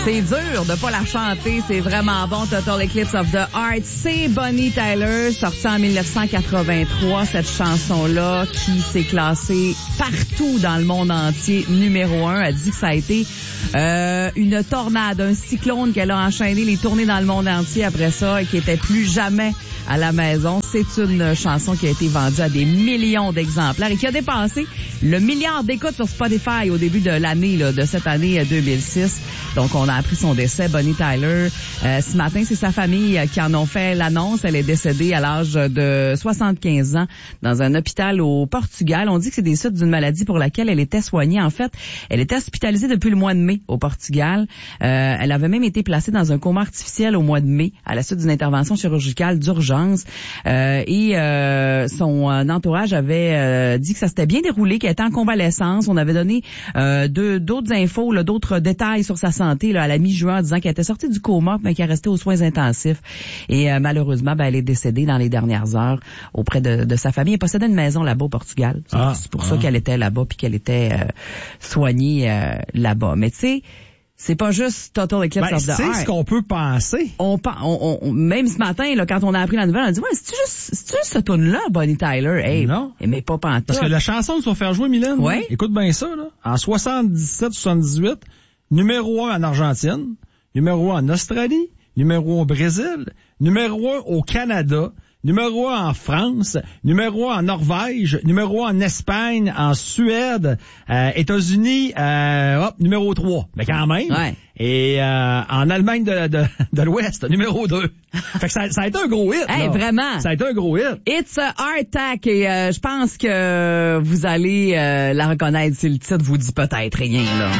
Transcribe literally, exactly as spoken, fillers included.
C'est dur de pas la chanter, c'est vraiment bon. Total Eclipse of the Heart, c'est Bonnie Tyler, sortie en dix-neuf cent quatre-vingt-trois, cette chanson-là qui s'est classée partout dans le monde entier, numéro un. Elle dit que ça a été euh, une tornade, un cyclone qu'elle a enchaîné les tournées dans le monde entier après ça et qui était plus jamais à la maison. C'est une chanson qui a été vendue à des millions d'exemplaires et qui a dépassé le milliard d'écoutes sur Spotify au début de l'année, là, de cette année deux mille six. Donc, on a appris son décès, Bonnie Tyler. Euh, ce matin, c'est sa famille qui en ont fait l'annonce. Elle est décédée à l'âge de soixante-quinze ans dans un hôpital au Portugal. On dit que c'est des suites d'une maladie pour laquelle elle était soignée. En fait, elle était hospitalisée depuis le mois de mai au Portugal. Euh, elle avait même été placée dans un coma artificiel au mois de mai à la suite d'une intervention chirurgicale d'urgence. Euh, et euh, son euh, entourage avait euh, dit que ça s'était bien déroulé, qu'elle était en convalescence. On avait donné euh, deux, d'autres infos, là, d'autres détails sur sa santé là, à la mi-juin en disant qu'elle était sortie du coma mais qu'elle restait aux soins intensifs. Et euh, malheureusement, ben, elle est décédée dans les dernières heures auprès de, de sa famille. Elle possédait une maison là-bas au Portugal. C'est, ah, c'est pour ah. ça qu'elle était là-bas puis qu'elle était euh, soignée euh, là-bas. Mais tu sais, c'est pas juste Total Eclipse ben, of the Heart. C'est ce qu'on peut penser. On, on, on, même ce matin, là, quand on a appris la nouvelle, on a dit, ouais, c'est-tu juste, c'est-tu juste ce tune-là, Bonnie Tyler? Hey, non. Mais pas pantoute. Parce que la chanson qu'ils vont faire jouer, Mylène, ouais. Écoute bien ça, là. En soixante-dix-sept soixante-dix-huit, numéro un en Argentine, numéro un en Australie, numéro un au Brésil, numéro un au Canada, numéro un en France, numéro un en Norvège, numéro un en Espagne, en Suède, euh, États-Unis, euh, hop, numéro trois. Mais quand même. Ouais. Et euh, en Allemagne de, de, de l'Ouest, numéro deux. Fait que ça, ça a été un gros hit. Hey, là. Vraiment. Ça a été un gros hit. It's a Heart Attack et euh, je pense que vous allez euh, la reconnaître si le titre vous dit peut-être rien, là.